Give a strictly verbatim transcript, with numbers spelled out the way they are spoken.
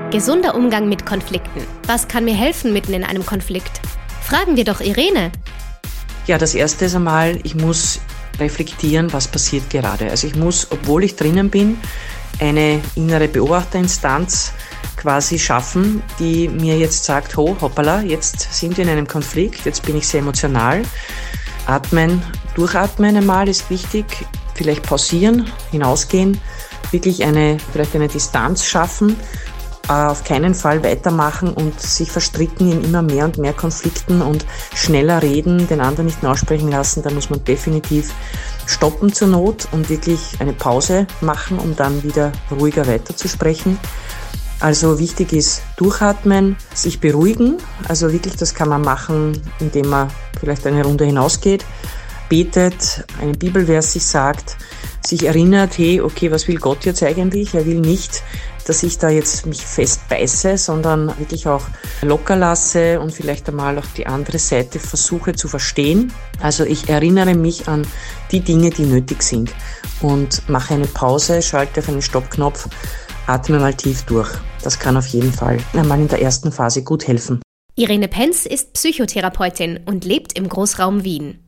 Gesunder Umgang mit Konflikten. Was kann mir helfen mitten in einem Konflikt? Fragen wir doch Irene. Ja, das Erste ist einmal, ich muss reflektieren, was passiert gerade. Also ich muss, obwohl ich drinnen bin, eine innere Beobachterinstanz quasi schaffen, die mir jetzt sagt, ho, hoppala, jetzt sind wir in einem Konflikt, jetzt bin ich sehr emotional. Atmen, durchatmen einmal ist wichtig, vielleicht pausieren, hinausgehen, wirklich eine, vielleicht eine Distanz schaffen, auf keinen Fall weitermachen und sich verstricken in immer mehr und mehr Konflikten und schneller reden, den anderen nicht mehr aussprechen lassen. Da muss man definitiv stoppen zur Not und wirklich eine Pause machen, um dann wieder ruhiger weiterzusprechen. Also wichtig ist durchatmen, sich beruhigen. Also wirklich, das kann man machen, indem man vielleicht eine Runde hinausgeht, betet, einen Bibelvers sich sagt, sich erinnert, hey, okay, was will Gott jetzt eigentlich? Er will nicht, dass ich da jetzt mich festbeiße, sondern wirklich auch locker lasse und vielleicht einmal auch die andere Seite versuche zu verstehen. Also ich erinnere mich an die Dinge, die nötig sind und mache eine Pause, schalte auf einen Stoppknopf, atme mal tief durch. Das kann auf jeden Fall einmal in der ersten Phase gut helfen. Irene Penz ist Psychotherapeutin und lebt im Großraum Wien.